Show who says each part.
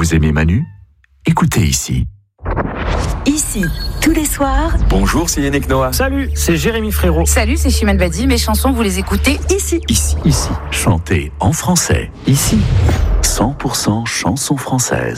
Speaker 1: Vous aimez Manu? Écoutez ici.
Speaker 2: Ici, tous les soirs.
Speaker 3: Bonjour, c'est Yannick Noah.
Speaker 4: Salut, c'est Jérémy Frérot.
Speaker 5: Salut, c'est Chimène Badi. Mes chansons, vous les écoutez ici.
Speaker 1: Ici. Chantez en français. Ici. 100% chansons françaises.